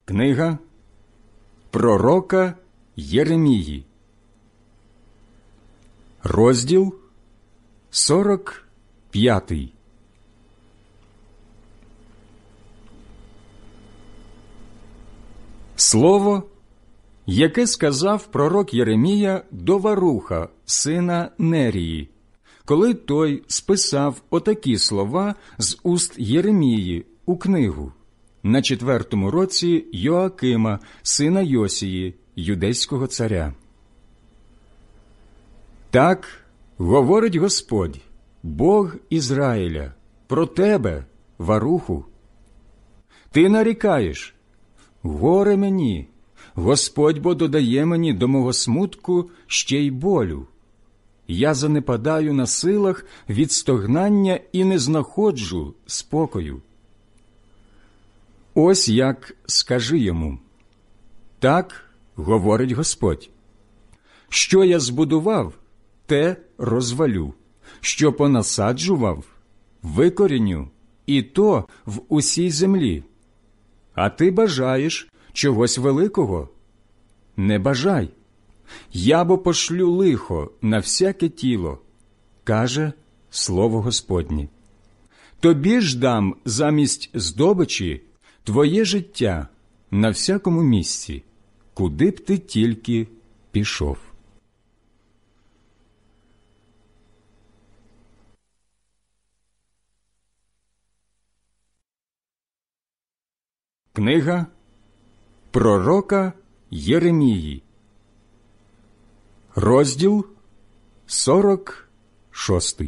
Книга пророка Єремії, розділ 45. Слово, яке сказав пророк Єремія до Варуха, сина Нерії, коли той списав отакі слова з уст Єремії у книгу на 4-му році Йоакима, сина Йосії, юдейського царя. Так говорить Господь, Бог Ізраїля, про тебе, Варуху. Ти нарікаєш: горе мені, Господь бо додає мені до мого смутку ще й болю. Я занепадаю на силах від стогнання і не знаходжу спокою. Ось як скажи йому: так говорить Господь, що я збудував, те розвалю, що понасаджував, викоріню, і то в усій землі. А ти бажаєш чогось великого? Не бажай. Я бо пошлю лихо на всяке тіло, каже слово Господнє. Тобі ж дам замість здобичі твоє життя на всякому місці, куди б ти тільки пішов. Книга пророка Єремії, розділ 46.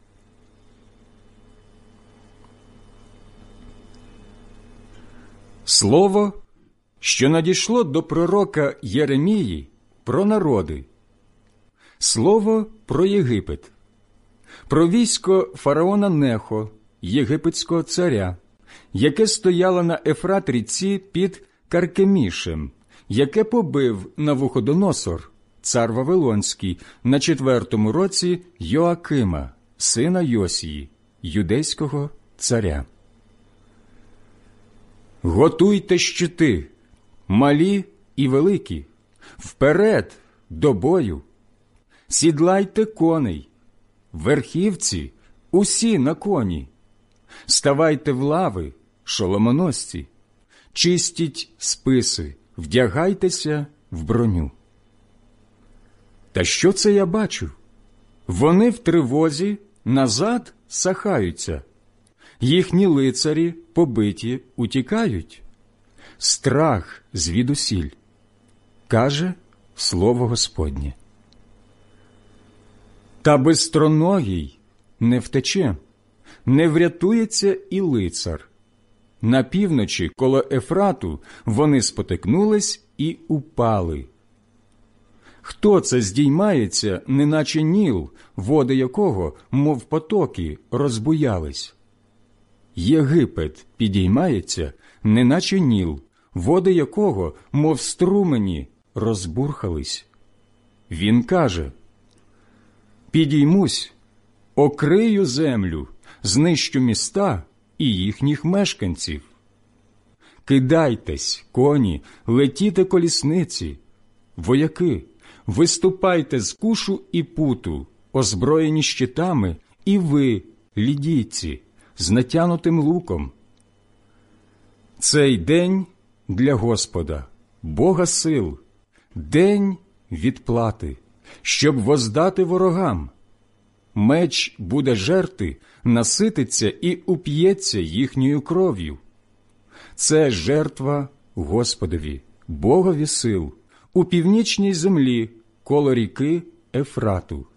Слово, що надійшло до пророка Єремії про народи. Слово про Єгипет, про військо фараона Нехо, єгипетського царя, яке стояло на Ефрат-ріці під Каркемішем, яке побив Навуходоносор, цар Вавилонський, на 4-му році Йоакима, сина Йосії, юдейського царя. Готуйте щити, малі і великі, вперед до бою. Сідлайте коней, верхівці усі на коні. Ставайте в лави, шоломоносці, чистіть списи, вдягайтеся в броню. Та що це я бачу? Вони в тривозі назад сахаються. Їхні лицарі побиті утікають. Страх звідусіль, каже слово Господнє. Та бистроногий не втече, не врятується і лицар. На півночі коло Ефрату вони спотикнулись і упали. Хто це здіймається, неначе Ніл, води якого, мов потоки, розбуялись? Єгипет підіймається, неначе Ніл, води якого, мов струмені, розбурхались. Він каже: підіймусь, окрию землю, знищу міста і їхніх мешканців. Кидайтесь, коні, летіте колісниці, вояки, виступайте з Кушу і Путу, озброєні щитами, і ви, лідійці, з натянутим луком. Цей день для Господа, Бога сил, день відплати, щоб воздати ворогам. Меч буде жерти, насититься і уп'ється їхньою кров'ю. Це жертва Господові, Богові сил, у північній землі, коло ріки Ефрату.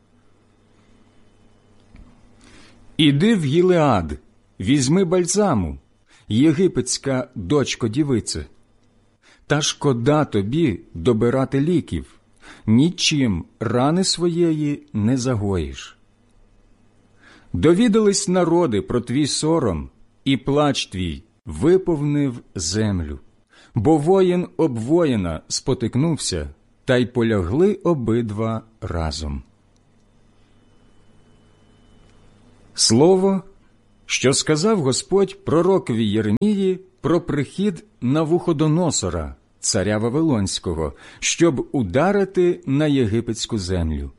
Іди в Гілеад, візьми бальзаму, єгипетська дочко-дівице. Та шкода тобі добирати ліків, нічим рани своєї не загоїш. Довідались народи про твій сором, і плач твій виповнив землю. Бо воїн об воїна спотикнувся, та й полягли обидва разом. Слово, що сказав Господь пророкові Єремії про прихід Навуходоносора, царя Вавилонського, щоб ударити на єгипетську землю.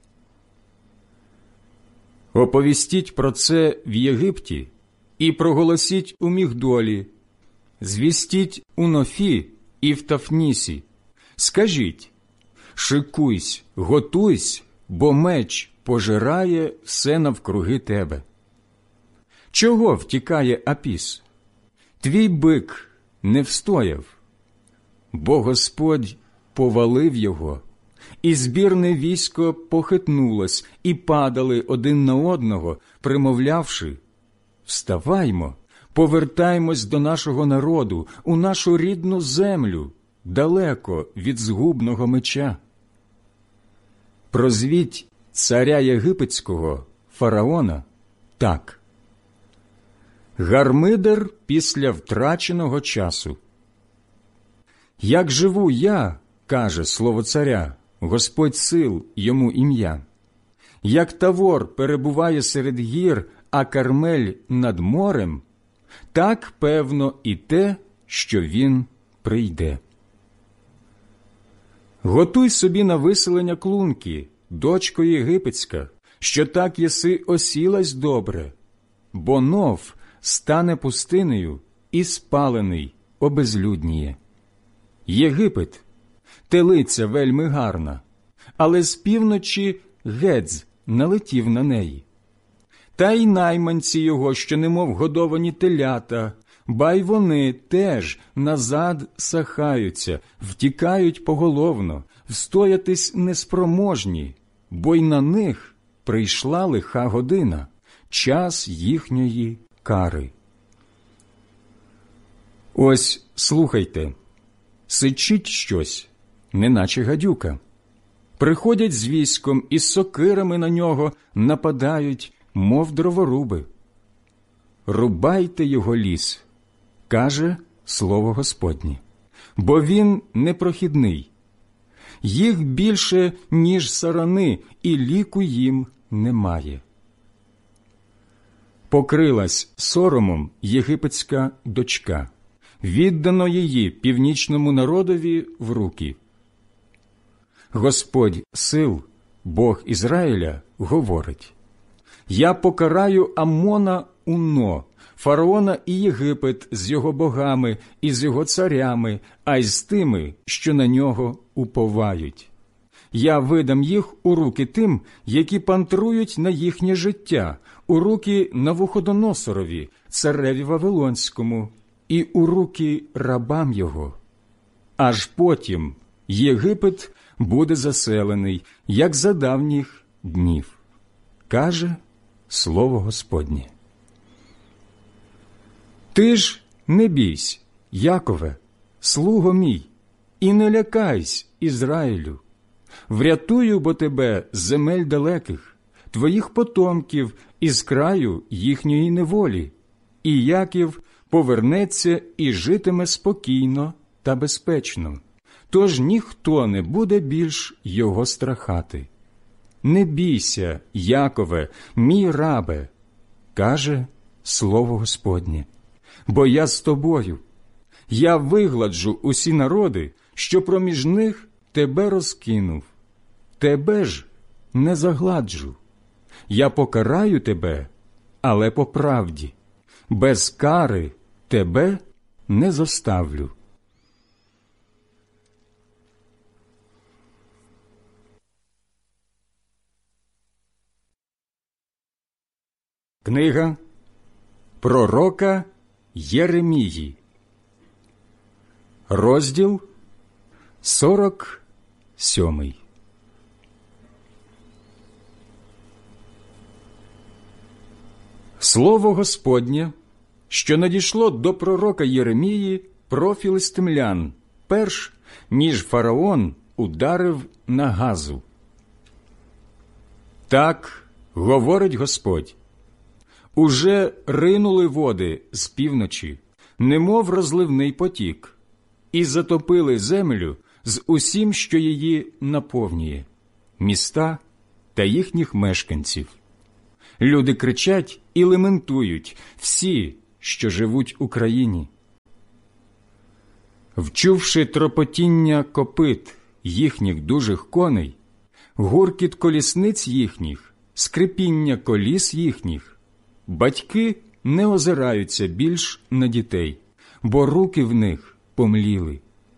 Оповістіть про це в Єгипті і проголосіть у Мігдолі, звістіть у Нофі і в Тафнісі. Скажіть: шикуйсь, готуйсь, бо меч пожирає все навкруги тебе. Чого втікає Апіс? Твій бик не встояв, бо Господь повалив його, і збірне військо похитнулось, і падали один на одного, примовлявши: «Вставаймо, повертаймось до нашого народу, у нашу рідну землю, далеко від згубного меча». Прозвіть царя єгипетського, фараона, так: гармидер після втраченого часу. Як живу я, каже слово царя, Господь сил йому ім'я, як Тавор перебуває серед гір, а Кармель над морем, так певно і те, що він прийде. Готуй собі на виселення клунки, дочко єгипетська, що так єси осілась добре, бо Нов стане пустинею і спалений обезлюдніє. Єгипет – телиця вельми гарна, але з півночі Гедз налетів на неї. Та й найманці його, що немов годовані телята, ба й вони теж назад сахаються, втікають поголовно, встоятись неспроможні, бо й на них прийшла лиха година, час їхньої кари. Ось слухайте, сичить щось, неначе гадюка. Приходять з військом і з сокирами на нього нападають, мов дроворуби. Рубайте його ліс, каже слово Господнє, бо він непрохідний. Їх більше, ніж сарани, і ліку їм немає. Покрилась соромом єгипетська дочка, віддано її північному народові в руки. Господь сил, Бог Ізраїля, говорить: «Я покараю Аммона Уно, фараона і Єгипет з його богами і з його царями, а й з тими, що на нього уповають. Я видам їх у руки тим, які пантрують на їхнє життя, у руки Навуходоносорові, цареві Вавилонському, і у руки рабам його. Аж потім Єгипет буде заселений, як за давніх днів, каже слово Господнє. Ти ж не бійсь, Якове, слуго мій, і не лякайсь, Ізраїлю. Врятую бо тебе з земель далеких, твоїх потомків із краю їхньої неволі, і Яків повернеться і житиме спокійно та безпечно, тож ніхто не буде більш його страхати. Не бійся, Якове, мій рабе, каже слово Господнє, бо я з тобою. Я вигладжу усі народи, що проміж них тебе розкинув. Тебе ж не загладжу. Я покараю тебе, але по правді. Без кари тебе не зоставлю». Книга пророка Єремії, розділ 47. Слово Господнє, що надійшло до пророка Єремії про філистимлян, перш ніж фараон ударив на Газу. Так говорить Господь: уже ринули води з півночі, немов розливний потік, і затопили землю з усім, що її наповнює, міста та їхніх мешканців. Люди кричать і лементують, всі, що живуть у країні. Вчувши тропотіння копит їхніх дужих коней, гуркіт колісниць їхніх, скрипіння коліс їхніх, батьки не озираються більш на дітей, бо руки в них помліли.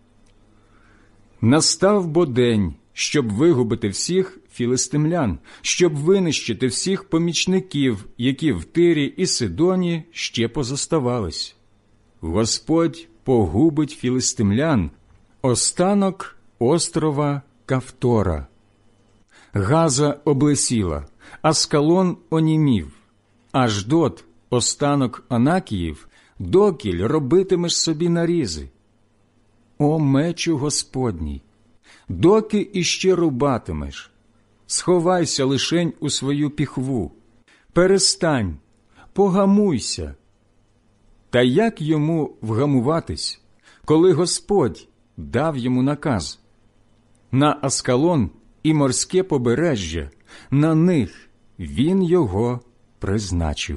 Настав бо день, щоб вигубити всіх філистимлян, щоб винищити всіх помічників, які в Тирі і Сидоні ще позоставались. Господь погубить філистимлян, останок острова Кавтора. Газа облесіла, Аскалон онімів, Аждот, останок Анакіїв, докіль робитимеш собі нарізи. О мечу Господній, доки іще рубатимеш? Сховайся лишень у свою піхву, перестань, погамуйся. Та як йому вгамуватись, коли Господь дав йому наказ? На Аскалон і морське побережжя, на них він його призначив.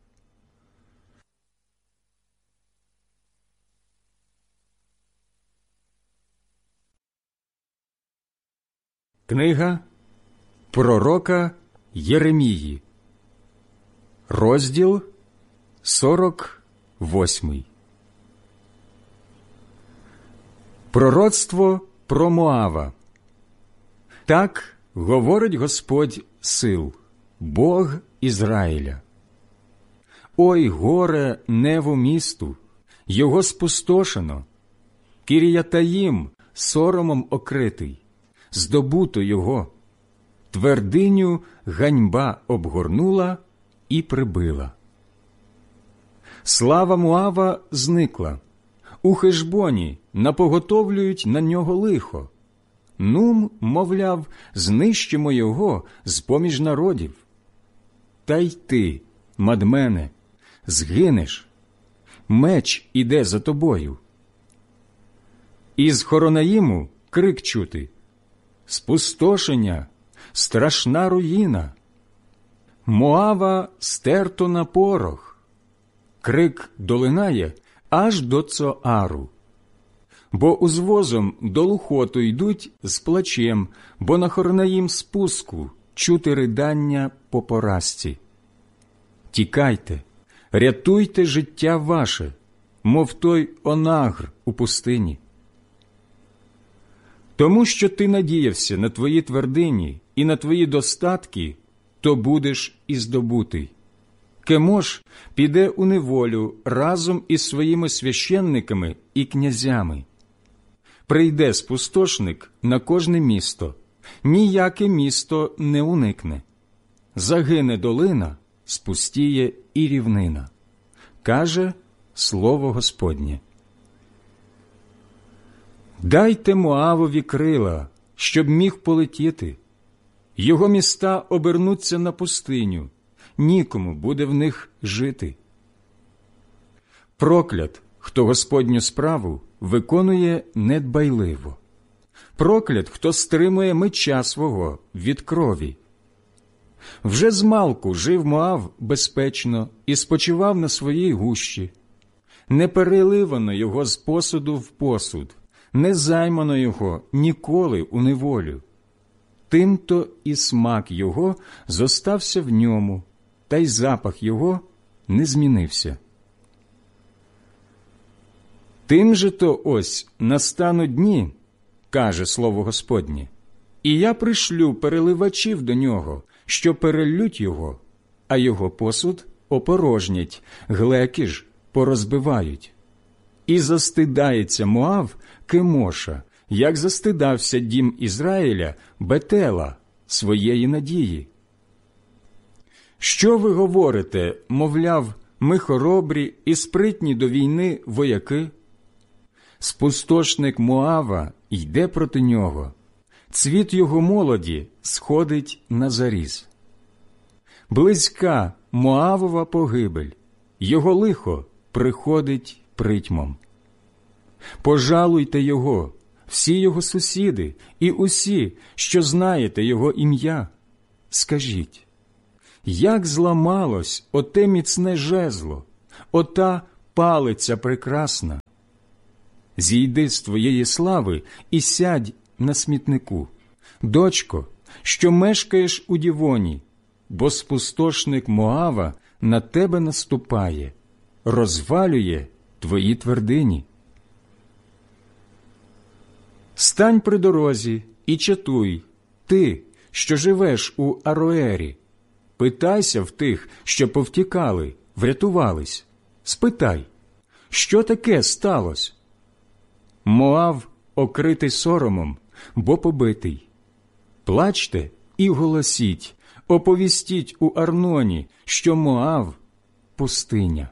Книга пророка Єремії, розділ 48. Пророцтво про Моава. Так говорить Господь сил, Бог Ізраїля. Ой, горе Неву місту, його спустошено, Кір'ятаїм соромом окритий, здобуто його, твердиню ганьба обгорнула і прибила. Слава Моава зникла, у Хешбоні напоготовлюють на нього лихо. Нум, мовляв, знищимо його з-поміж народів. Та й ти, Мадмене, згинеш, меч іде за тобою. Із Хоронаїму крик чути: спустошення, страшна руїна. Моава стерто на порох. Крик долинає аж до Цоару. Бо узвозом до Лухоту йдуть з плачем, бо на Хоронаїм спуску чути ридання по поразці. Тікайте, рятуйте життя ваше, мов той онагр у пустині. Тому що ти надіявся на твої твердині і на твої достатки, то будеш і здобутий. Кемош піде у неволю разом із своїми священниками і князями. Прийде спустошник на кожне місто, ніяке місто не уникне. Загине долина, спустіє і рівнина, каже слово Господнє. Дайте Моавові крила, щоб міг полетіти. Його міста обернуться на пустиню, нікому буде в них жити. Проклят, хто Господню справу виконує недбайливо. Проклят, хто стримує меча свого від крові. Вже змалку жив Моав безпечно і спочивав на своїй гущі. Не переливано його з посуду в посуд, не займано його ніколи у неволю. Тим-то і смак його зостався в ньому, та й запах його не змінився. Тим же то ось настануть дні, каже слово Господнє, і я пришлю переливачів до нього, що переллють його, а його посуд опорожнять, глеки ж порозбивають. І застидається Моав Кемоша, як застидався дім Ізраїля Бетела, своєї надії. Що ви говорите, мовляв, ми хоробрі і спритні до війни вояки? Спустошник Моава йде проти нього, цвіт його молоді сходить на заріз. Близька Моавова погибель, його лихо приходить притьмом. Пожалуйте його, всі його сусіди і усі, що знаєте його ім'я. Скажіть, як зламалось оте міцне жезло, ота палиця прекрасна? зійди з твоєї слави і сядь на смітнику. Дочко, що мешкаєш у Дівоні, бо спустошник Моава на тебе наступає, розвалює твої твердині. Стань при дорозі і чатуй, ти, що живеш у Ароері. Питайся в тих, що повтікали, врятувались. Спитай, що таке сталося? Моав окритий соромом, бо побитий. Плачте і голосіть, оповістіть у Арноні, що Моав – пустиня.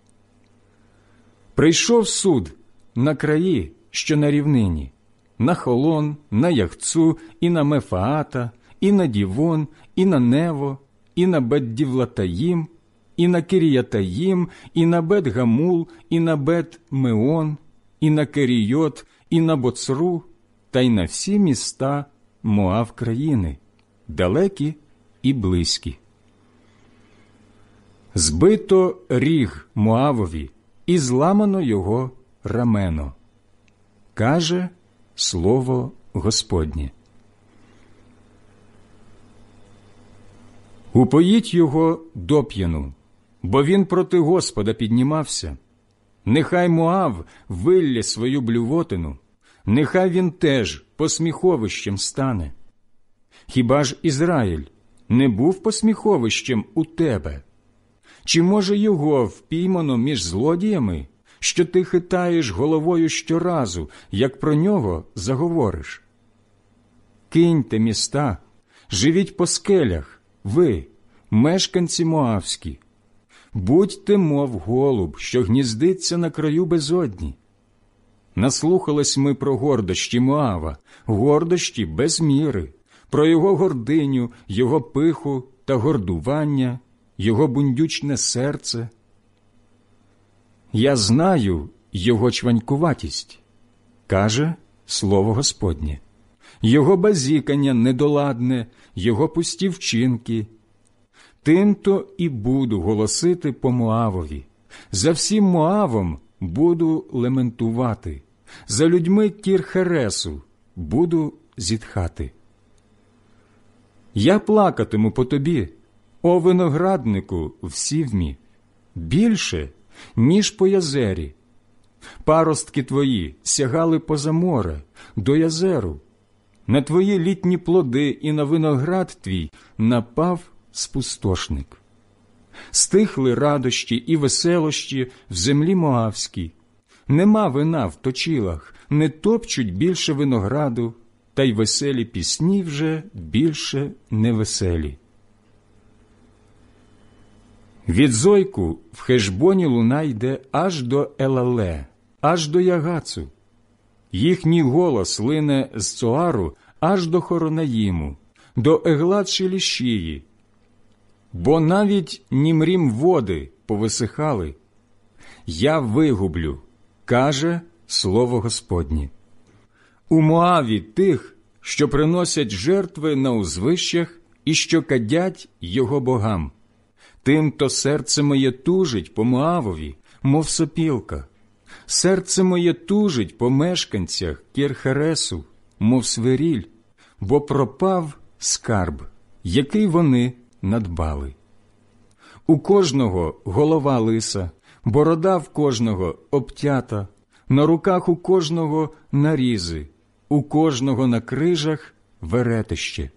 Прийшов суд на краї, що на рівнині, на Холон, на Яхцу, і на Мефаата, і на Дівон, і на Нево, і на Бет-Дівлатаїм, і на Киріятаїм, і на Бет-Гамул, і на Бет-Меон, і на Керійот, і на Боцру, та й на всі міста Моав країни, далекі і близькі. Збито ріг Моавові, і зламано його рамено. Каже слово Господнє. Упоїть його доп'яну, бо він проти Господа піднімався. Нехай Моав виллє свою блювотину, нехай він теж посміховищем стане. Хіба ж Ізраїль не був посміховищем у тебе? Чи, може, його впіймано між злодіями, що ти хитаєш головою щоразу, як про нього заговориш? Киньте міста, живіть по скелях, ви, мешканці моавські. Будьте, мов голуб, що гніздиться на краю безодні. Наслухались ми про гордощі Моава, гордощі без міри, про його гординю, його пиху та гордування, його бундючне серце. Я знаю його чванькуватість, каже слово Господнє, його базікання недоладне, його пусті вчинки. Тим-то і буду голосити по Моавові, за всім Моавом буду лементувати, за людьми Кір-Хересу буду зітхати. Я плакатиму по тобі, о винограднику в Сівмі, більше, ніж по Язері. Паростки твої сягали поза море, до Язеру. На твої літні плоди і на виноград твій напав спустошник. Стихли радощі і веселощі в землі Моавській. Нема вина в точилах, не топчуть більше винограду, та й веселі пісні вже більше невеселі. Від Зойку в Хешбоні луна йде аж до Елале, аж до Ягацу. Їхній голос лине з Цоару аж до Хоронаїму, до Еглат-Шелішії. Бо навіть Німрім води повисихали. Я вигублю, каже слово Господнє. У Моаві тих, що приносять жертви на узвищах і що кадять його богам. Тим-то серце моє тужить по Моавові, мов сопілка. Серце моє тужить по мешканцях Кір-Хересу, мов свиріль, бо пропав скарб, який вони надбали. У кожного голова лиса, борода в кожного обтята, на руках у кожного нарізи, у кожного на крижах веретище.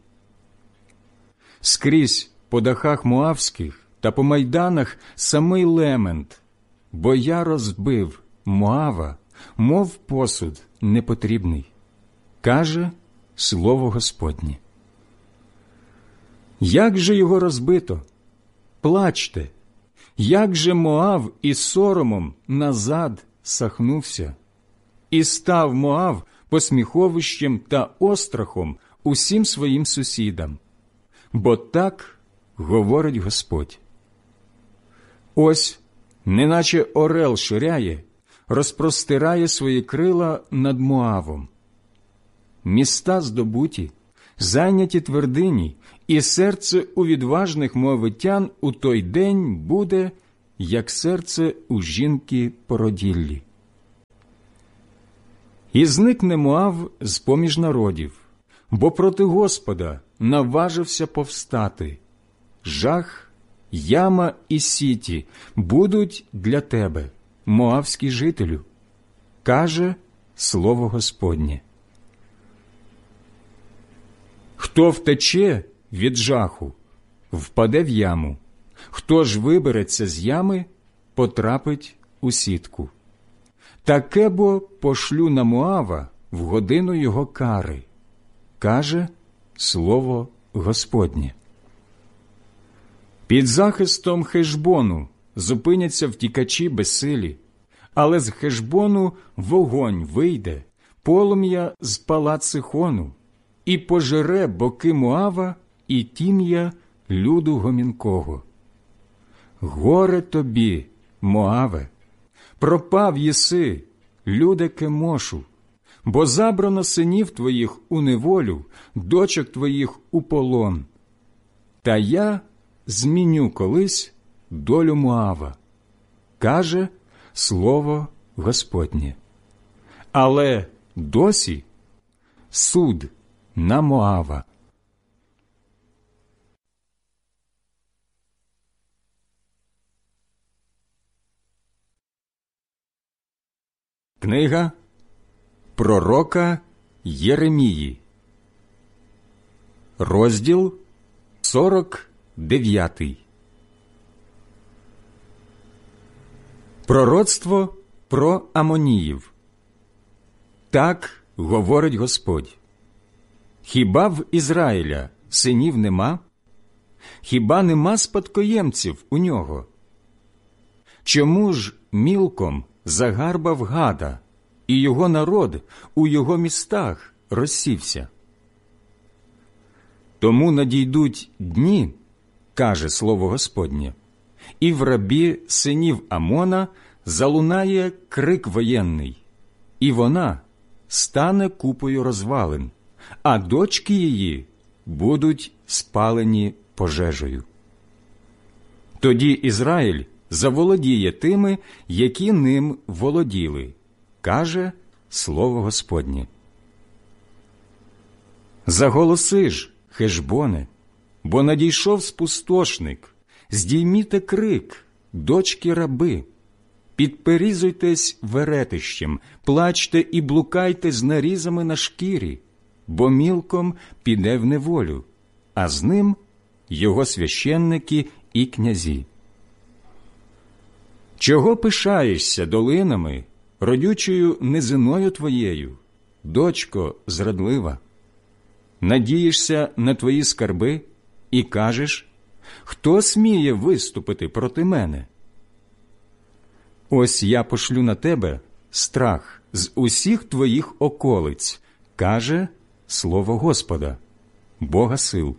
Скрізь по дахах моавських та по майданах самий лемент, бо я розбив Моава, мов посуд непотрібний, каже слово Господнє. Як же його розбито? Плачте! Як же Моав із соромом назад сахнувся? І став Моав посміховищем та острахом усім своїм сусідам. Бо так говорить Господь. Ось, неначе орел ширяє, розпростирає свої крила над Моавом. Міста здобуті, зайняті твердині, і серце у відважних моавитян у той день буде, як серце у жінки породіллі. І зникне Моав з-поміж народів, бо проти Господа наважився повстати. Жах, яма і сіті будуть для тебе, моавський жителю, каже слово Господнє. Хто втече від жаху, впаде в яму, хто ж вибереться з ями, потрапить у сітку. Таке бо пошлю на Моава в годину його кари, каже слово Господнє. Під захистом Хешбону зупиняться втікачі безсилі, але з Хешбону вогонь вийде, полум'я з палат Сихону, і пожере боки Моава і тім'я люду гомінкого. Горе тобі, Моаве! Пропав єси, люде Кемошу, бо забрано синів твоїх у неволю, дочок твоїх у полон. Та я зміню колись долю Моава, каже слово Господнє. Але досі суд на Моава. Книга пророка Єремії, розділ 49. Пророцтво про Амоніїв. Так говорить Господь. Хіба в Ізраїля синів нема? Хіба нема спадкоємців у нього? Чому ж мілком загарбав Гада, і його народ у його містах розсівся? Тому надійдуть дні, каже слово Господнє, і в рабі синів Амона залунає крик воєнний, і вона стане купою розвалин, а дочки її будуть спалені пожежею. Тоді Ізраїль заволодіє тими, які ним володіли, каже слово Господнє. Заголоси ж, Хешбоне, бо надійшов спустошник, здійміте крик, дочки раби, підперізуйтесь веретищем, плачте і блукайте з нарізами на шкірі, бо мілком піде в неволю, а з ним його священники і князі. Чого пишаєшся долинами, родючою низиною твоєю, дочко зрадлива? Надієшся на твої скарби і кажеш, хто сміє виступити проти мене? Ось я пошлю на тебе страх з усіх твоїх околиць, каже слово Господа, Бога сил.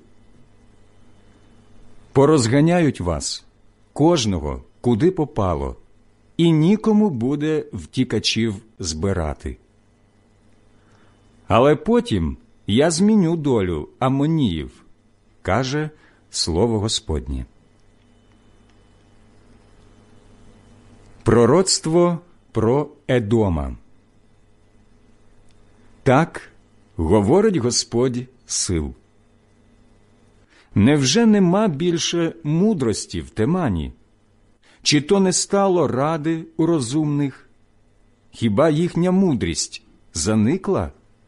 Порозганяють вас, кожного, куди попало, і нікому буде втікачів збирати. Але потім я зміню долю Амоніїв, каже слово Господнє. Пророцтво про Едома. Так говорить Господь сил. Невже нема більше мудрості в Темані? Чи то не стало ради у розумних? Хіба їхня мудрість заникла?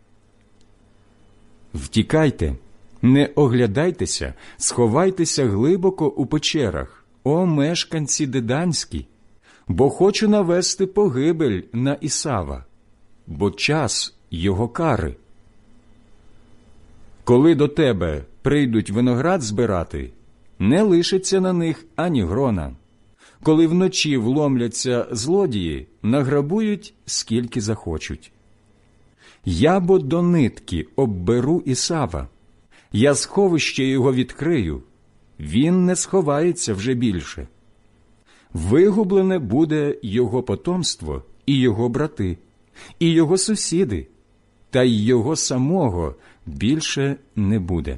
Втікайте, не оглядайтеся, сховайтеся глибоко у печерах, о мешканці деданські, бо хочу навести погибель на Ісава, бо час його кари. Коли до тебе прийдуть виноград збирати, не лишиться на них ані грона. Коли вночі вломляться злодії, награбують, скільки захочуть. Я бо до нитки обберу Ісава, я сховище його відкрию, він не сховається вже більше. Вигублене буде його потомство і його брати, і його сусіди, та й його самого більше не буде.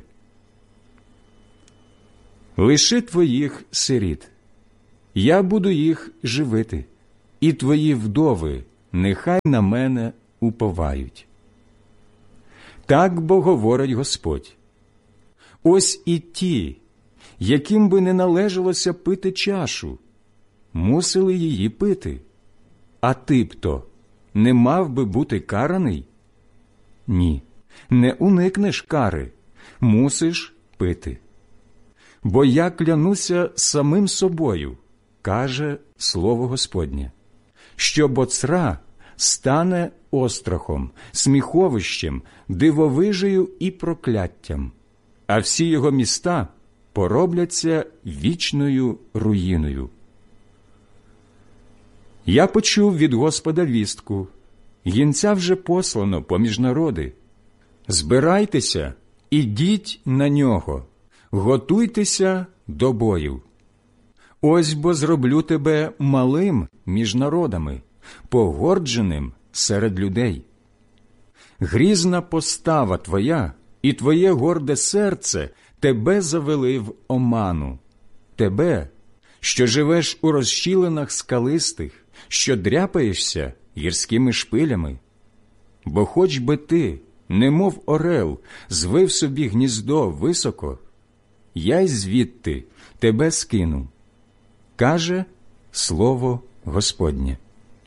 Лиши твоїх сиріт, я буду їх живити, і твої вдови нехай на мене уповають. Так бо говорить Господь: ось і ті, яким би не належалося пити чашу, мусили її пити. А ти б то не мав би бути караний? Ні, не уникнеш кари, мусиш пити. Бо я клянуся самим собою, каже слово Господнє, що Боцра стане острахом, сміховищем, дивовижею і прокляттям, а всі його міста поробляться вічною руїною. Я почув від Господа вістку, гінця вже послано поміж народи. Збирайтеся, ідіть на нього, готуйтеся до бою. Ось бо зроблю тебе малим між народами, погордженим серед людей. Грізна постава твоя і твоє горде серце тебе завели в оману. Тебе, що живеш у розщілинах скалистих, що дряпаєшся гірськими шпилями. Бо хоч би ти, немов орел, звив собі гніздо високо, я й звідти тебе скину, каже слово Господнє.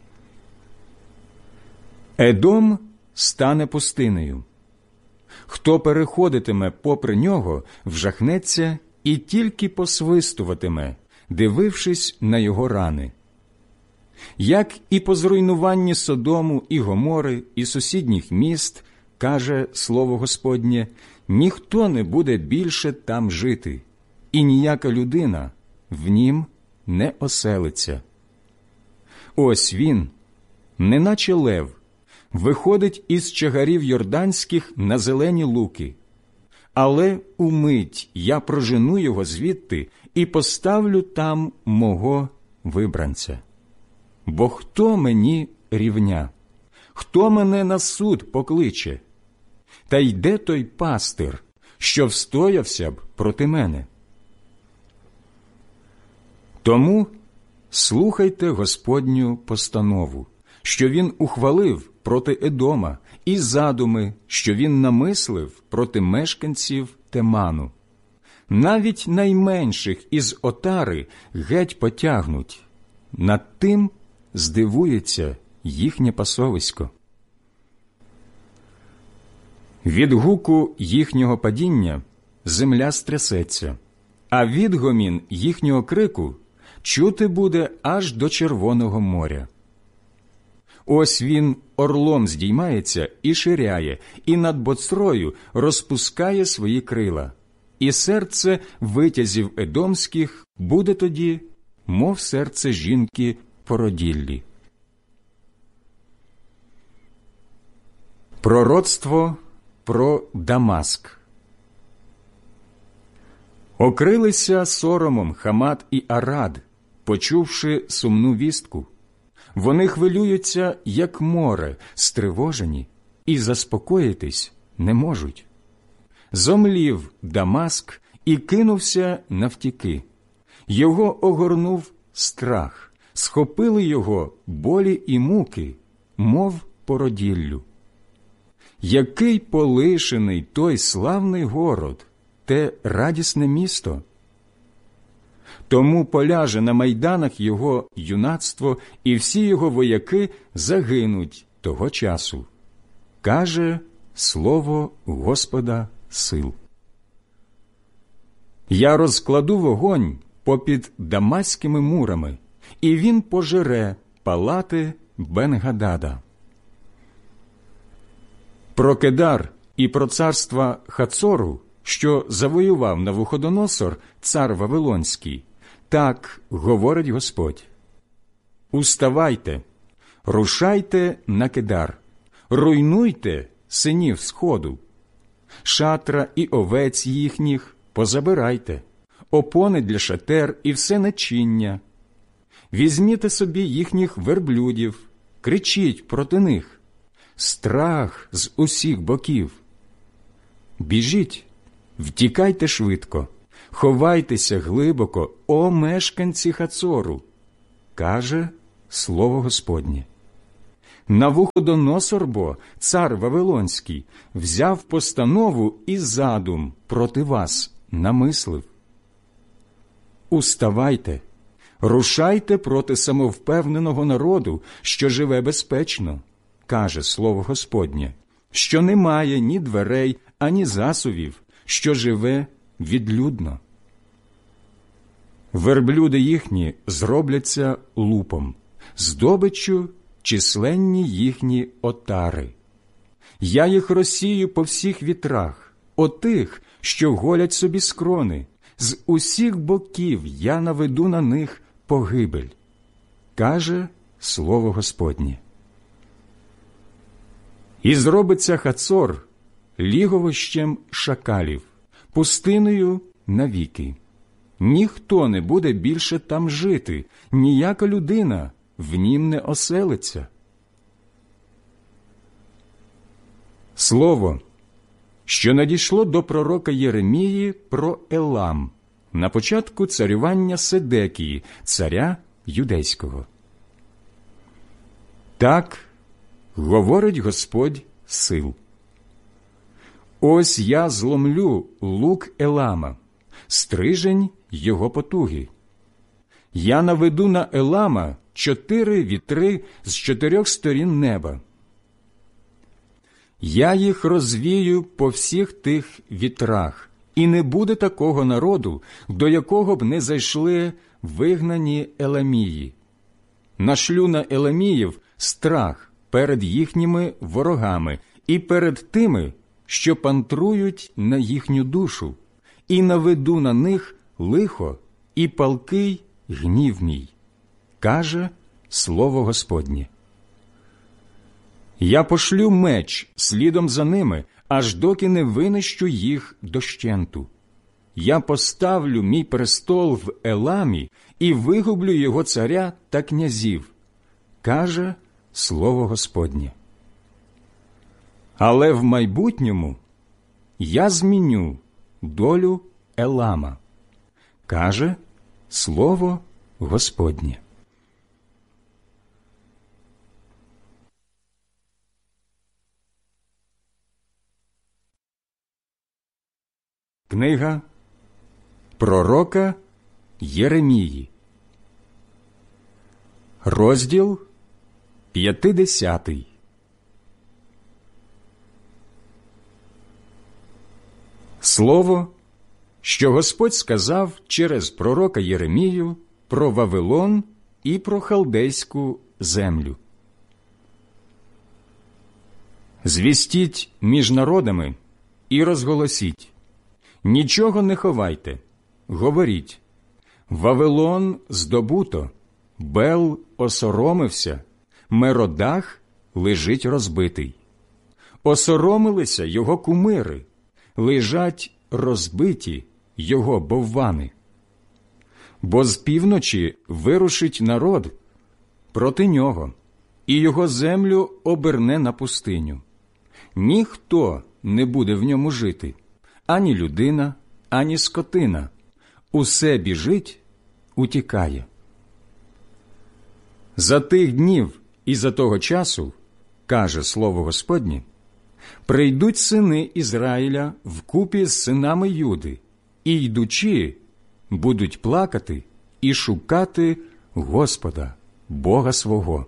Едом стане пустинею. Хто переходитиме попри нього, вжахнеться і тільки посвистуватиме, дивившись на його рани. Як і по зруйнуванні Содому і Гомори, і сусідніх міст, каже слово Господнє, ніхто не буде більше там жити, і ніяка людина в нім не оселиться. Ось він, неначе лев, виходить із чагарів йорданських на зелені луки. Але умить я прожену його звідти і поставлю там мого вибранця. Бо хто мені рівня? Хто мене на суд покличе? Та йде той пастир, що встоявся б проти мене? Тому слухайте Господню постанову, що він ухвалив проти Едома, і задуми, що він намислив проти мешканців Теману. Навіть найменших із отари геть потягнуть, над тим здивується їхнє пасовисько. Від гуку їхнього падіння земля стрясеться, а відгомін їхнього крику чути буде аж до Червоного моря. Ось він орлом здіймається і ширяє, і над Боцрою розпускає свої крила, і серце витязів едомських буде тоді, мов серце жінки породіллі. Пророцтво про Дамаск. Окрилися соромом Хамат і Арад, почувши сумну вістку. Вони хвилюються, як море, стривожені, і заспокоїтись не можуть. Зомлів Дамаск і кинувся навтіки. Його огорнув страх, схопили його болі і муки, мов породіллю. Який полишений той славний город, те радісне місто! Тому поляже на майданах його юнацтво, і всі його вояки загинуть того часу, каже слово Господа сил. Я розкладу вогонь попід дамаськими мурами, і він пожере палати Бен-Гадада. Про Кедар і про царства Хацору, що завоював Навуходоносор, цар Вавилонський, так говорить Господь: уставайте, рушайте на Кедар, руйнуйте синів сходу, шатра і овець їхніх позабирайте, опони для шатер і все начиння. Візьміте собі їхніх верблюдів, кричіть проти них, страх з усіх боків. Біжіть, втікайте швидко, ховайтеся глибоко, о мешканці Хацору, каже слово Господнє. Навуходоносор бо, цар Вавилонський, взяв постанову і задум проти вас намислив. Уставайте, рушайте проти самовпевненого народу, що живе безпечно, каже слово Господнє, що не має ні дверей, ані засувів, що живе відлюдно. Верблюди їхні зробляться лупом, здобиччю численні їхні отари. Я їх розсію по всіх вітрах, отих, що голять собі скрони, з усіх боків я наведу на них погибель, каже слово Господнє. І зробиться Хацор ліговищем шакалів, пустиною навіки. Ніхто не буде більше там жити, ніяка людина в нім не оселиться. Слово, що надійшло до пророка Єремії про Елам на початку царювання Седекії, царя юдейського. Так говорить Господь сил. Ось я зломлю лук Елама, стрижень його потуги. Я наведу на Елама 4 вітри з 4 сторін неба. Я їх розвію по всіх тих вітрах, і не буде такого народу, до якого б не зайшли вигнані Еламії. Нашлю на Еламіїв страх перед їхніми ворогами і перед тими, що пантрують на їхню душу, і наведу на них лихо і палкий гнів мій, каже слово Господнє. Я пошлю меч слідом за ними, аж доки не винищу їх дощенту. Я поставлю мій престол в Еламі і вигублю його царя та князів, каже слово Господнє. Але в майбутньому я зміню долю Елама, каже слово Господнє. Книга пророка Єремії, розділ 50. Слово, що Господь сказав через пророка Єремію про Вавилон і про халдейську землю. Звістіть між народами і розголосіть. Нічого не ховайте, говоріть. Вавилон здобуто, Бел осоромився, Меродах лежить розбитий. Осоромилися його кумири, лежать розбиті його боввани. Бо з півночі вирушить народ проти нього, і його землю оберне на пустиню. Ніхто не буде в ньому жити, ані людина, ані скотина. Усе біжить, утікає. За тих днів і за того часу, каже слово Господнє, прийдуть сини Ізраїля вкупі з синами Юди, і, йдучи, будуть плакати і шукати Господа, Бога свого.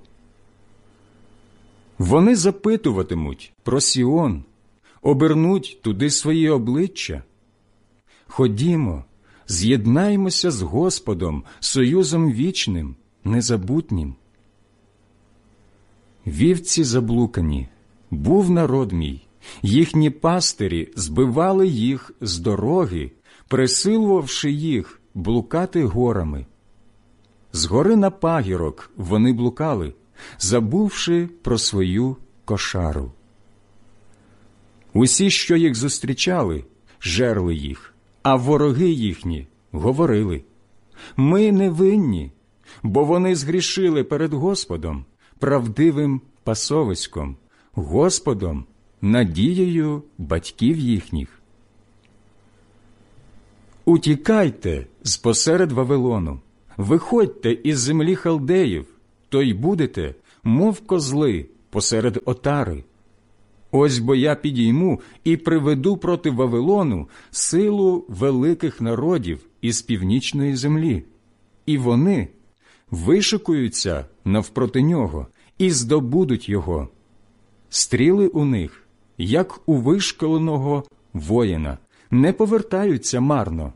Вони запитуватимуть про Сіон, обернуть туди свої обличчя. Ходімо, з'єднаймося з Господом, союзом вічним, незабутнім. Вівці заблукані, був народ мій, їхні пастирі збивали їх з дороги, присилувавши їх блукати горами. З гори на пагірок вони блукали, забувши про свою кошару. Усі, що їх зустрічали, жерли їх, а вороги їхні говорили: ми не винні, бо вони згрішили перед Господом, правдивим пасовиськом, Господом, надією батьків їхніх. Утікайте з-посеред Вавилону, виходьте із землі халдеїв, то й будете, мов козли, посеред отари. Ось бо я підійму і приведу проти Вавилону силу великих народів із північної землі, і вони вишикуються навпроти нього і здобудуть його. Стріли у них, як у вишколеного воїна, не повертаються марно.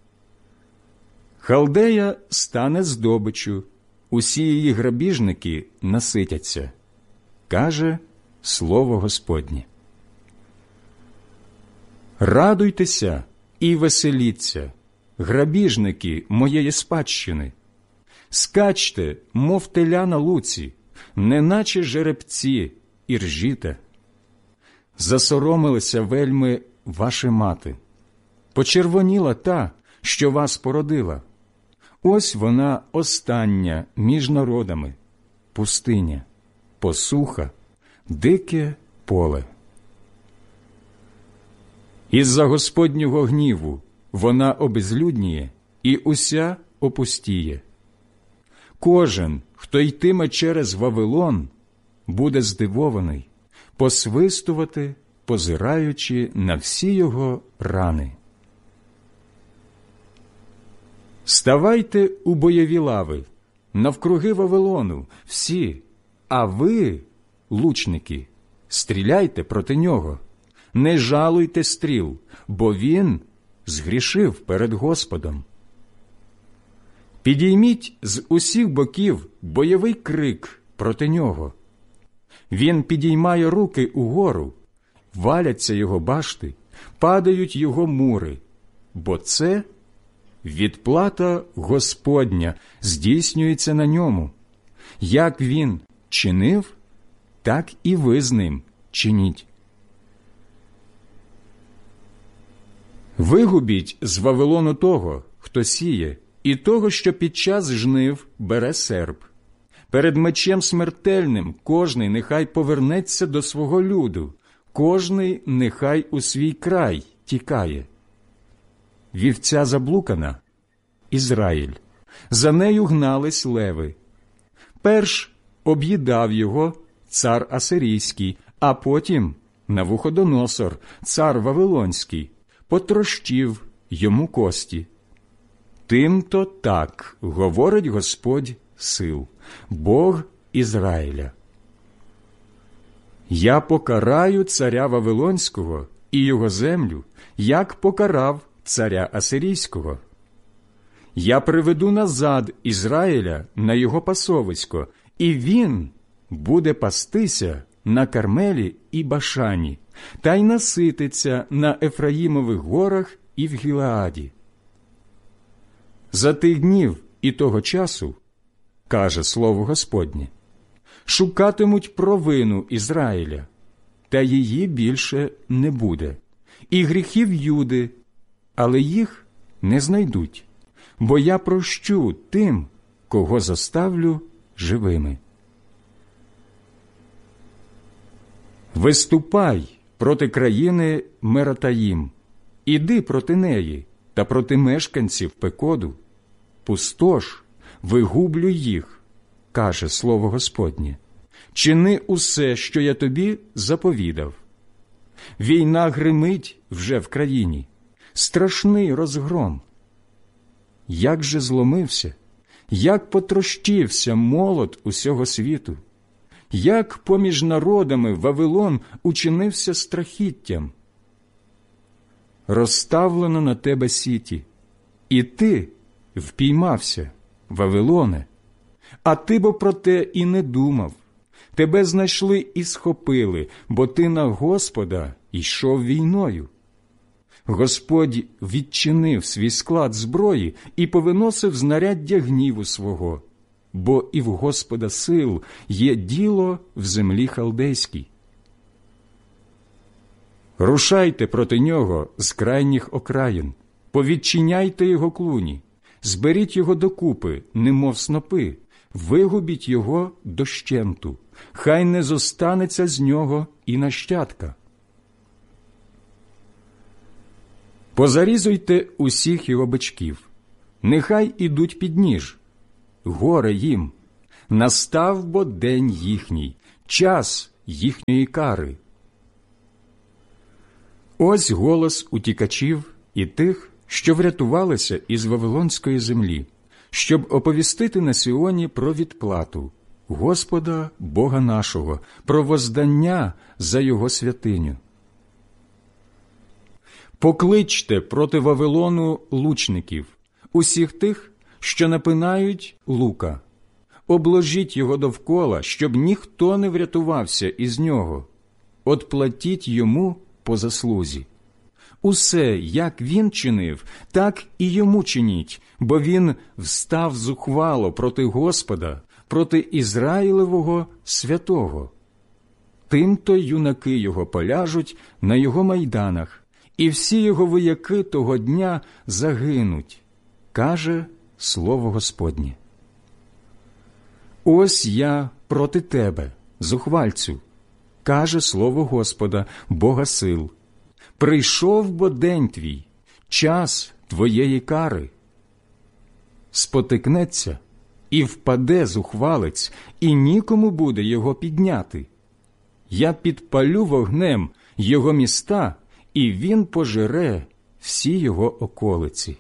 Халдея стане здобиччю, усі її грабіжники наситяться, каже слово Господнє. Радуйтеся і веселіться, грабіжники моєї спадщини. Скачте, мов теля на луці, неначе жеребці, і ржіте. Засоромилися вельми ваші мати. Почервоніла та, що вас породила. Ось вона остання між народами, пустиня, посуха, дике поле. Із-за Господнього гніву вона обезлюдніє і уся опустіє. Кожен, хто йтиме через Вавилон, буде здивований, посвистувати, позираючи на всі його рани. Ставайте у бойові лави, навкруги Вавилону, всі, а ви, лучники, стріляйте проти нього, не жалуйте стріл, бо він згрішив перед Господом. Підійміть з усіх боків бойовий крик проти нього. Він підіймає руки угору, валяться його башти, падають його мури, бо це відплата Господня здійснюється на ньому. Як він чинив, так і ви з ним чиніть. Вигубіть з Вавилону того, хто сіє, і того, що під час жнив бере серп. Перед мечем смертельним кожний нехай повернеться до свого люду, кожний нехай у свій край тікає. Вівця заблукана – Ізраїль, за нею гнались леви. Перш об'їдав його цар Асирійський, а потім Навуходоносор, цар Вавилонський, потрощив йому кості. Тим-то так говорить Господь сил, Бог Ізраїля. Я покараю царя Вавилонського і його землю, як покарав царя Асирійського. Я приведу назад Ізраїля на його пасовисько, і він буде пастися на Кармелі і Башані, та й насититься на Ефраїмових горах і в Гілеаді. За тих днів і того часу, каже слово Господнє, шукатимуть провину Ізраїля, та її більше не буде, і гріхів Юди, але їх не знайдуть, бо я прощу тим, кого заставлю живими. Виступай проти країни Мератаїм, іди проти неї та проти мешканців Пекоду. Пустош, вигублюй їх, каже слово Господнє. Чини усе, що я тобі заповідав. Війна гримить вже в країні, страшний розгром. Як же зломився, як потрощився молот усього світу, як поміж народами Вавилон учинився страхіттям. Розставлено на тебе сіті, і ти впіймався, Вавилоне, а ти бо про те і не думав. Тебе знайшли і схопили, бо ти на Господа йшов війною. Господь відчинив свій склад зброї і повиносив знаряддя гніву свого, бо і в Господа сил є діло в землі халдейській. Рушайте проти нього з крайніх окраїн, повідчиняйте його клуні, зберіть його докупи, немов снопи, вигубіть його дощенту, хай не зостанеться з нього і нащадка. Позарізуйте усіх його бичків, нехай ідуть під ніж. Горе їм, настав бо день їхній, час їхньої кари. Ось голос утікачів і тих, що врятувалися із Вавилонської землі, щоб оповістити на Сіоні про відплату Господа Бога нашого, про воздання за Його святиню. Покличте проти Вавилону лучників, усіх тих, що напинають лука. Обложіть його довкола, щоб ніхто не врятувався із нього. Отплатіть йому по заслузі. Усе, як він чинив, так і йому чиніть, бо він встав зухвало проти Господа, проти Ізраїлевого святого. Тим-то юнаки його поляжуть на його майданах, і всі його вояки того дня загинуть, каже слово Господнє. Ось я проти тебе, зухвальцю, каже слово Господа, Бога сил. Прийшов бо день твій, час твоєї кари. Спотикнеться і впаде зухвалець, і нікому буде його підняти. Я підпалю вогнем його міста, і він пожере всі його околиці.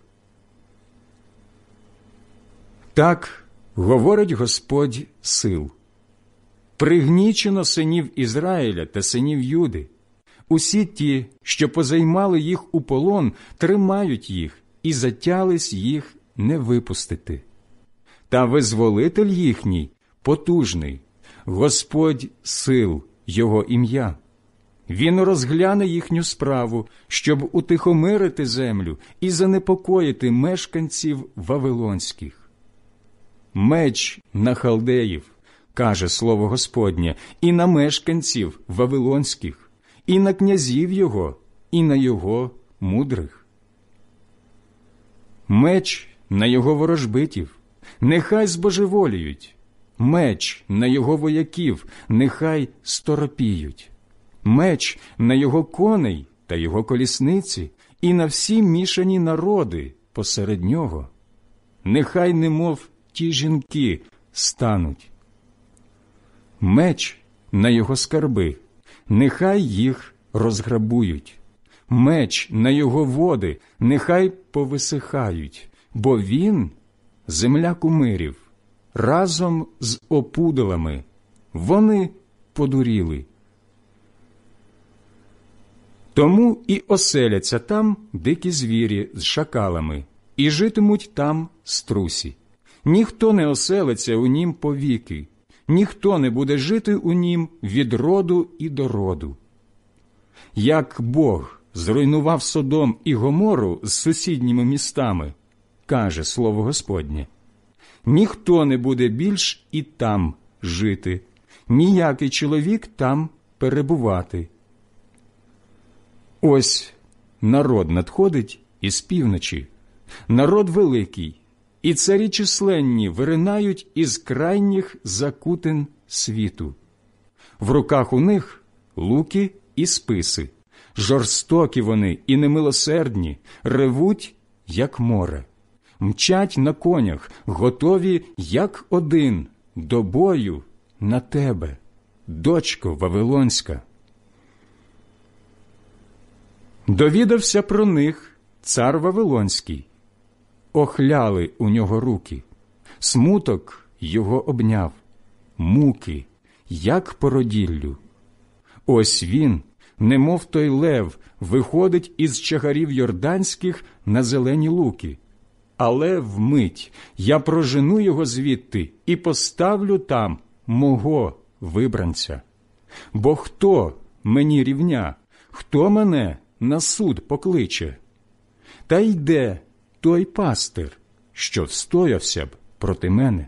Так говорить Господь сил. Пригнічено синів Ізраїля та синів Юди. Усі ті, що позаймали їх у полон, тримають їх і затялись їх не випустити. Та визволитель їхній потужний, Господь сил, його ім'я. Він розгляне їхню справу, щоб утихомирити землю і занепокоїти мешканців вавилонських. Меч на халдеїв, каже слово Господнє, і на мешканців вавилонських, і на князів його, і на його мудрих. Меч на його ворожбитів, нехай збожеволіють, меч на його вояків, нехай сторопіють, меч на його коней та його колісниці, і на всі мішані народи посеред нього. Нехай немов ті жінки стануть. Меч на його скарби, нехай їх розграбують. Меч на його води, нехай повисихають, бо він – земля кумирів, разом з опудалами. Вони подуріли. Тому і оселяться там дикі звірі з шакалами, і житимуть там струсі. Ніхто не оселиться у нім повіки, ніхто не буде жити у нім від роду і до роду. Як Бог зруйнував Содом і Гомору з сусідніми містами, каже слово Господнє, ніхто не буде більш і там жити, ніякий чоловік там перебувати. Ось народ надходить із півночі, народ великий, і царі численні виринають із крайніх закутин світу. В руках у них луки і списи, жорстокі вони і немилосердні, ревуть, як море. Мчать на конях, готові, як один, до бою на тебе, дочко Вавилонська. Довідався про них цар Вавилонський. Охляли у нього руки, смуток його обняв, муки, як породіллю. Ось він, немов той лев, виходить із чагарів йорданських на зелені луки. Але вмить я прожену його звідти і поставлю там мого вибранця. Бо хто мені рівня, хто мене на суд покличе? Та йде той пастир, що встоявся б проти мене.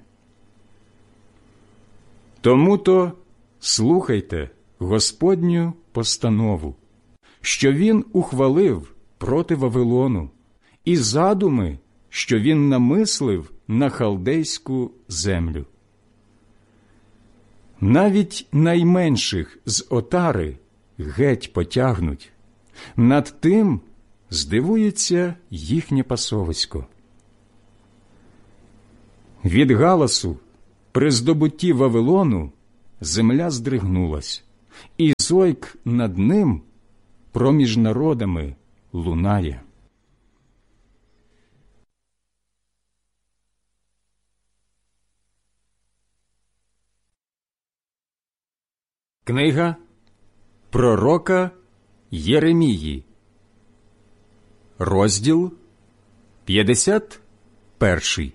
Тому-то слухайте Господню постанову, що він ухвалив проти Вавилону, і задуми, що він намислив на халдейську землю. Навіть найменших з отари геть потягнуть, над тим здивується їхнє пасовисько. Від галасу при здобутті Вавилону земля здригнулась, і зойк над ним проміж народами лунає. Книга пророка Єремії, розділ 51.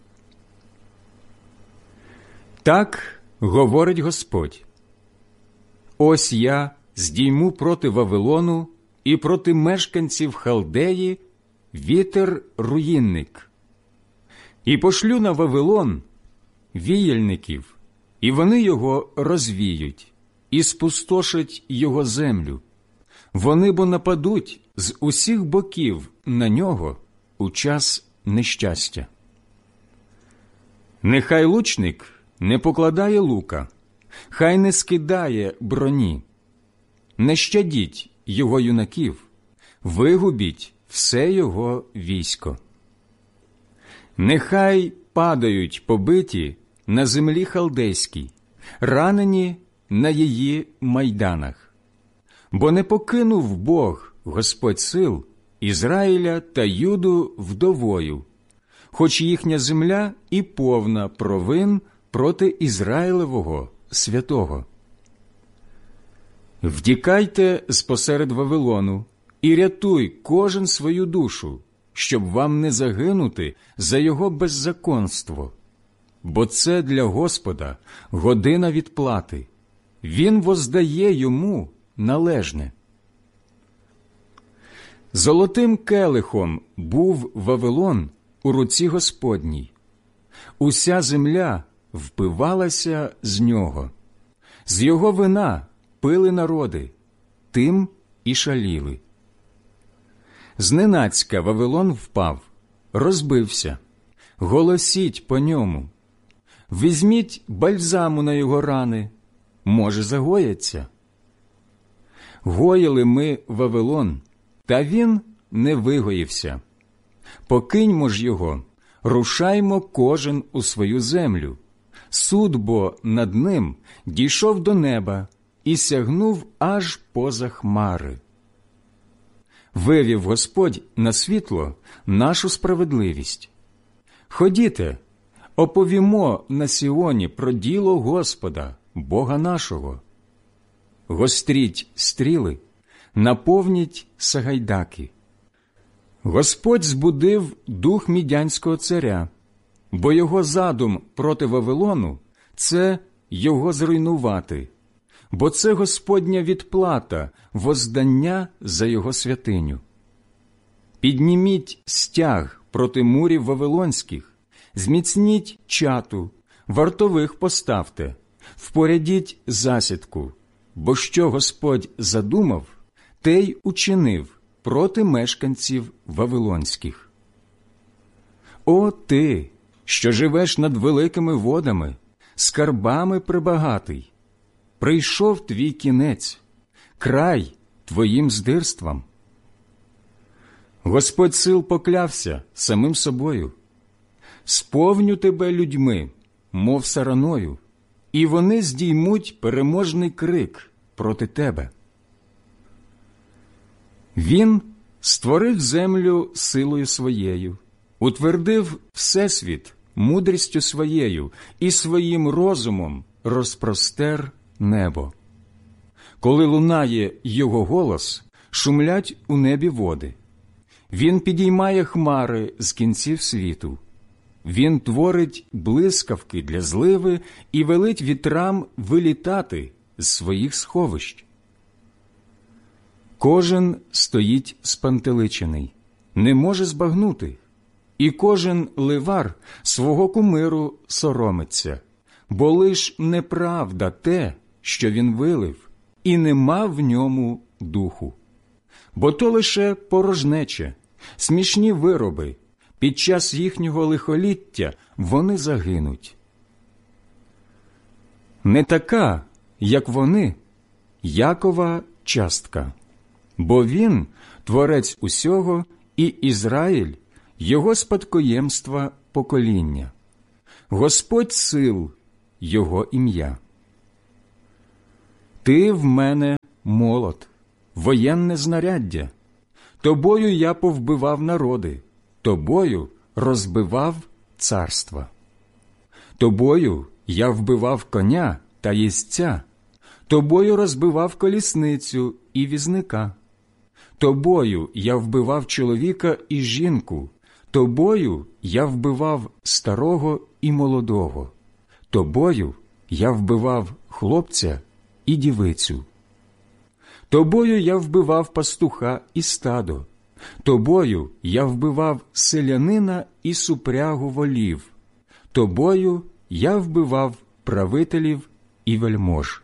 Так говорить Господь: ось я здійму проти Вавилону і проти мешканців Халдеї вітер-руїнник, і пошлю на Вавилон віяльників, і вони його розвіють, і спустошать його землю. Вони бо нападуть з усіх боків на нього у час нещастя. Нехай лучник не покладає лука, хай не скидає броні. Не щадіть його юнаків, вигубіть все його військо. Нехай падають побиті на землі халдейській, ранені на її майданах. Бо не покинув Бог, Господь сил, Ізраїля та Юду вдовою, хоч їхня земля і повна провин проти Ізраїлевого святого. Втікайте спосеред Вавилону і рятуй кожен свою душу, щоб вам не загинути за його беззаконство. Бо це для Господа година відплати. Він воздає йому належне. Золотим келихом був Вавилон у руці Господній. Уся земля впивалася з нього. З його вина пили народи, тим і шаліли. Зненацька Вавилон впав, розбився. Голосіть по ньому. Візьміть бальзаму на його рани, може, загояться. Гоїли ми Вавилон, та він не вигоївся. Покиньмо ж його, рушаймо кожен у свою землю. Суд бо над ним дійшов до неба і сягнув аж поза хмари. Вивів Господь на світло нашу справедливість. Ходіте, оповімо на Сіоні про діло Господа, Бога нашого. Гостріть стріли, наповніть сагайдаки. Господь збудив дух мідянського царя, бо його задум проти Вавилону – це його зруйнувати, бо це Господня відплата, воздання за його святиню. Підніміть стяг проти мурів вавилонських, зміцніть чату, вартових поставте, впорядіть засідку, бо що Господь задумав, те й учинив проти мешканців вавилонських. О ти, що живеш над великими водами, скарбами прибагатий, прийшов твій кінець, край твоїм здирствам. Господь сил поклявся самим собою: сповню тебе людьми, мов сараною, і вони здіймуть переможний крик проти тебе. Він створив землю силою своєю, утвердив всесвіт мудрістю своєю і своїм розумом розпростер небо. Коли лунає його голос, шумлять у небі води. Він підіймає хмари з кінців світу. Він творить блискавки для зливи і велить вітрам вилітати з своїх сховищ. Кожен стоїть спантеличений, не може збагнути, і кожен ливар свого кумиру соромиться, бо лиш неправда те, що він вилив, і нема в ньому духу. Бо то лише порожнече, смішні вироби, під час їхнього лихоліття вони загинуть. Не така, як вони, Якова частка, бо він – творець усього, і Ізраїль – його спадкоємства покоління. Господь сил – його ім'я. Ти в мене молот, воєнне знаряддя. Тобою я повбивав народи, тобою розбивав царства. Тобою я вбивав коня та їздця, тобою розбивав колісницю і візника. Тобою я вбивав чоловіка і жінку, тобою я вбивав старого і молодого, тобою я вбивав хлопця і дівицю. Тобою я вбивав пастуха і стадо, тобою я вбивав селянина і супрягу волів, тобою я вбивав правителів і вельмож.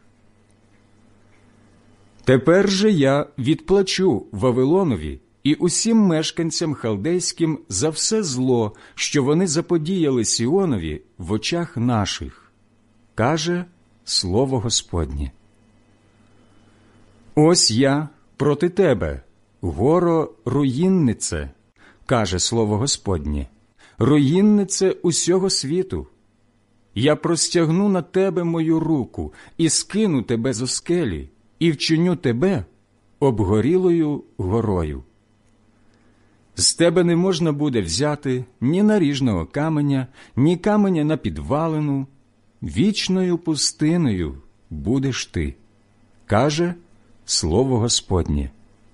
Тепер же я відплачу Вавилонові і усім мешканцям халдейським за все зло, що вони заподіяли Сіонові в очах наших, каже слово Господнє. Ось я проти тебе, горо руїннице, каже слово Господнє, руїннице усього світу. Я простягну на тебе мою руку і скину тебе зо скелі, і вчиню тебе обгорілою горою. З тебе не можна буде взяти ні наріжного каменя, ні каменя на підвалину, вічною пустиною будеш ти, каже слово Господнє.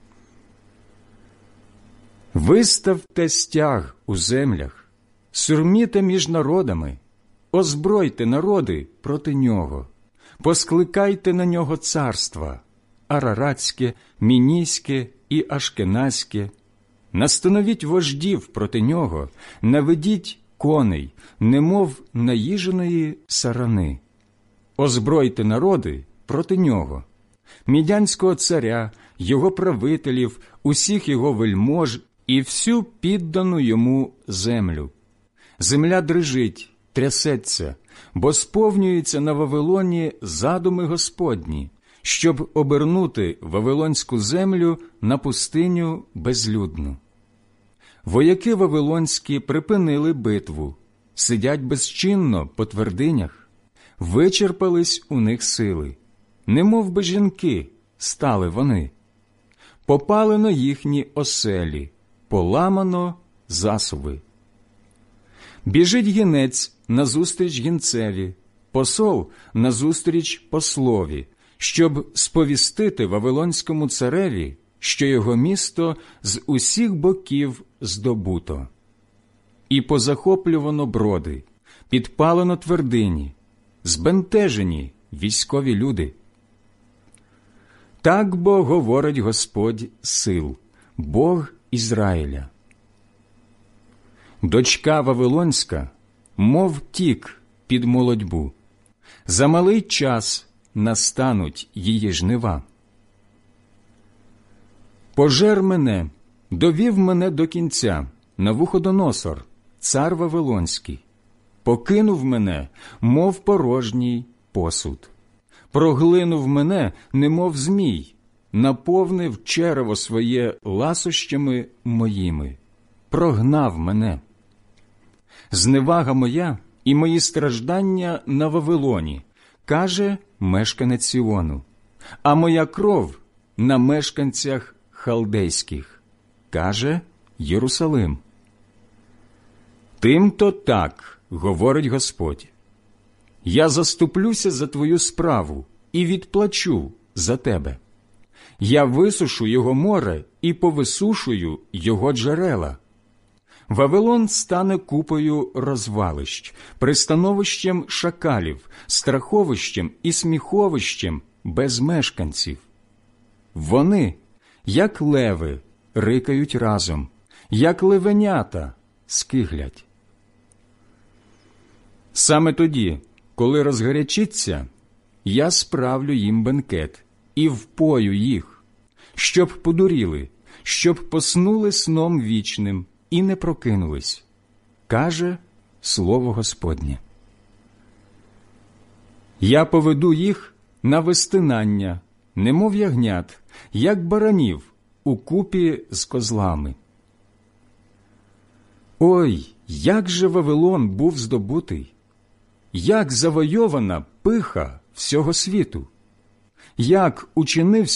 Виставте стяг у землях, сурміте між народами, озбройте народи проти нього, поскликайте на нього царства араратське, мінійське і ашкеназьке, настановіть вождів проти нього, наведіть коней, немов наїженої сарани. Озбройте народи проти нього, мідянського царя, його правителів, усіх його вельмож і всю піддану йому землю. Земля дрижить, трясеться, бо сповнюються на Вавилоні задуми Господні, щоб обернути Вавилонську землю на пустиню безлюдну. Вояки вавилонські припинили битву, сидять безчинно по твердинях, вичерпались у них сили, немов би жінки стали вони. Попалено їхні оселі, поламано засуви. Біжить гінець назустріч гінцеві, посол назустріч послові, щоб сповістити Вавилонському цареві, що його місто з усіх боків здобуто. І позахоплювано броди, підпалено твердині, збентежені військові люди. Так бо говорить Господь сил, Бог Ізраїля. Дочка Вавилонська, мов тік під молодьбу, за малий час настануть її жнива. Пожер мене, довів мене до кінця, Навуходоносор, цар Вавилонський, покинув мене, мов порожній посуд, проглинув мене, немов змій, наповнив черево своє ласощами моїми, прогнав мене. Зневага моя і мої страждання на Вавилоні, каже мешканець Сіону, а моя кров на мешканцях халдейських, каже Єрусалим. Тим-то так, говорить Господь, я заступлюся за твою справу і відплачу за тебе. Я висушу його море і повисушую його джерела. Вавилон стане купою розвалищ, пристановищем шакалів, страховищем і сміховищем без мешканців. Вони, як леви, рикають разом, як левенята скиглять. Саме тоді, коли розгарячиться, я справлю їм бенкет і впою їх, щоб подуріли, щоб поснули сном вічним і не прокинулись, каже слово Господнє. Я поведу їх на вистинання, немов ягнят, як баранів укупі з козлами. Ой, як же Вавилон був здобутий! Як завойована пиха всього світу! як учинив